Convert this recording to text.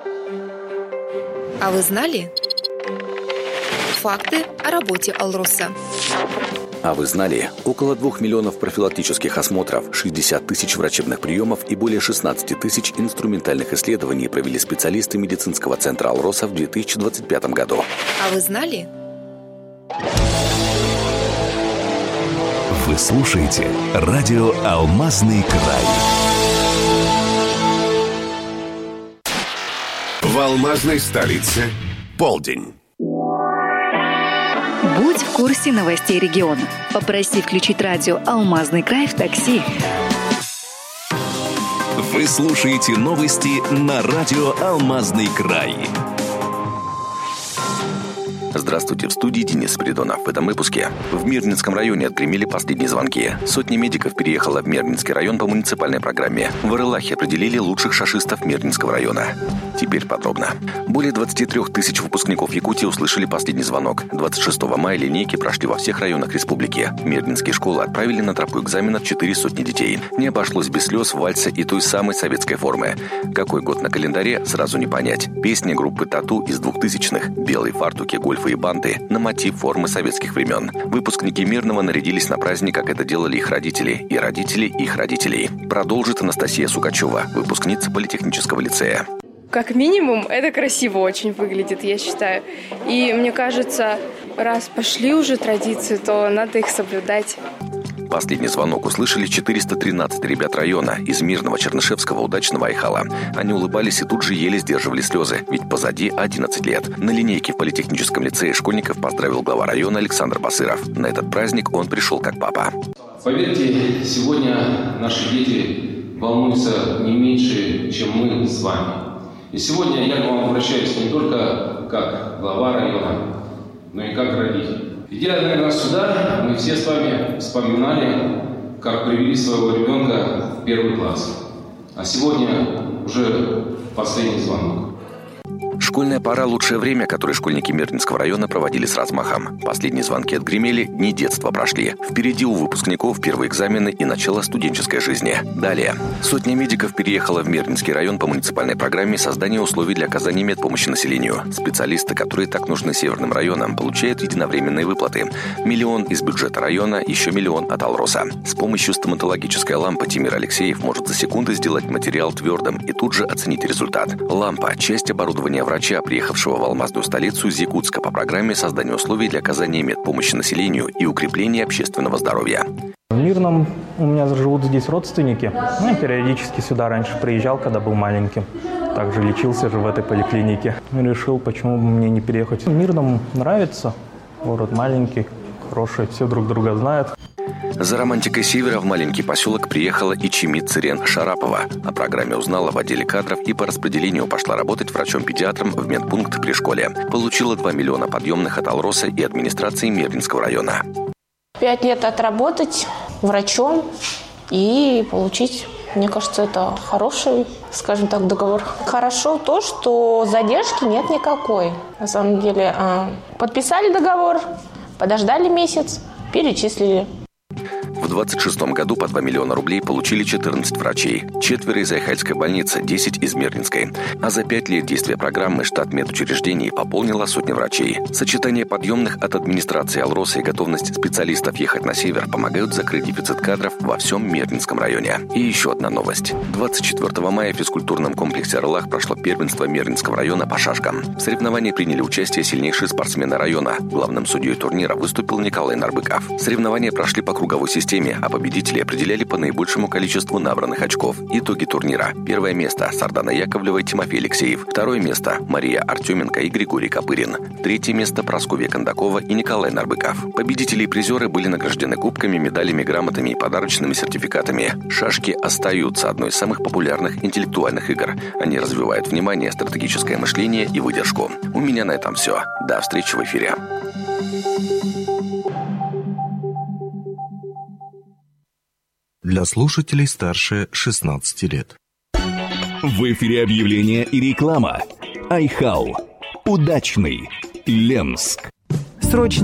А вы знали? Факты о работе Алроса. А вы знали? Около 2 миллионов профилактических осмотров, 60 тысяч врачебных приемов и более 16 тысяч инструментальных исследований провели специалисты медицинского центра Алроса в 2025 году. А вы знали? Вы слушаете радио «Алмазный край». В алмазной столице полдень. Будь в курсе новостей региона. Попроси включить радио «Алмазный край» в такси. Вы слушаете новости на радио «Алмазный край». Здравствуйте, в студии Денис Спиридонов. В этом выпуске. В Мирнинском районе отгремели последние звонки. Сотни медиков переехала в Мирнинский район по муниципальной программе. В Арылахе определили лучших шашистов Мирнинского района. Теперь подробно. Более 23 тысяч выпускников Якутии услышали последний звонок. 26 мая линейки прошли во всех районах республики. Мирнинские школы отправили на тропу экзаменов 400 детей. Не обошлось без слез, вальса и той самой советской формы. Какой год на календаре, сразу не понять. Песни группы «Тату» из 2000-х. Белые фартуки, гольфы и банты на мотив формы советских времен. Выпускники Мирного нарядились на праздник, как это делали их родители и родители их родителей. Продолжит Анастасия Сукачева, выпускница политехнического лицея. Как минимум, это красиво очень выглядит, я считаю. И мне кажется, раз пошли уже традиции, то надо их соблюдать. Последний звонок услышали 413 ребят района из Мирного, Чернышевского, Удачного, Айхала. Они улыбались и тут же еле сдерживали слезы, ведь позади 11 лет. На линейке в политехническом лицее школьников поздравил глава района Александр Басыров. На этот праздник он пришел как папа. Поверьте, сегодня наши дети волнуются не меньше, чем мы с вами. И сегодня я к вам обращаюсь не только как глава района, но и как родитель. Идя, наверное, сюда, мы все с вами вспоминали, как привели своего ребенка в 1 класс. А сегодня уже последний звонок. Школьная пора – лучшее время, которое школьники Мирнинского района проводили с размахом. Последние звонки отгремели, дни детства прошли. Впереди у выпускников первые экзамены и начало студенческой жизни. Далее. Сотня медиков переехала в Мирнинский район по муниципальной программе создания условий для оказания медпомощи населению. Специалисты, которые так нужны северным районам, получают единовременные выплаты. 1 миллион из бюджета района, еще 1 миллион от Алроса. С помощью стоматологической лампы Тимир Алексеев может за секунды сделать материал твердым и тут же оценить результат. Лампа – часть оборудования врача, приехавшего в алмазную столицу из Якутска по программе создания условий для оказания медпомощи населению и укрепления общественного здоровья. В Мирном у меня живут здесь родственники. Я периодически сюда раньше приезжал, когда был маленьким. Также лечился же в этой поликлинике. Решил, почему бы мне не переехать. В Мирном нравится. Город маленький, хороший, все друг друга знают. За романтикой севера в маленький поселок приехала и Чимит Цирен Шарапова. О программе узнала в отделе кадров и по распределению пошла работать врачом-педиатром в медпункт при школе. Получила 2 миллиона подъемных от Алроса и администрации Мирнинского района. 5 лет отработать врачом и получить, мне кажется, это хороший, скажем так, договор. Хорошо то, что задержки нет никакой. На самом деле подписали договор, подождали месяц, перечислили. В 2026 году по 2 миллиона рублей получили 14 врачей. 4 из Айхальской больницы, 10 из Мирнинской. А за 5 лет действия программы штат медучреждений пополнила сотни врачей. Сочетание подъемных от администрации Алроса и готовность специалистов ехать на север помогают закрыть дефицит кадров во всем Мирнинском районе. И еще одна новость. 24 мая в физкультурном комплексе «Орлах» прошло первенство Мирнинского района по шашкам. В соревновании приняли участие сильнейшие спортсмены района. Главным судьей турнира выступил Николай Нарбыков. Соревнования прошли по круговой системе, а победители определяли по наибольшему количеству набранных очков. Итоги турнира. 1 место – Сардана Яковлева и Тимофей Алексеев. 2 место – Мария Артеменко и Григорий Копырин. 3 место – Прасковья Кондакова и Николай Нарбыков. Победители и призеры были награждены кубками, медалями, грамотами и подарочными сертификатами. Шашки остаются одной из самых популярных интеллектуальных игр. Они развивают внимание, стратегическое мышление и выдержку. У меня на этом все. До встречи в эфире. Для слушателей старше 16 лет. В эфире объявление и реклама. Айхал. Удачный. Ленск. Срочно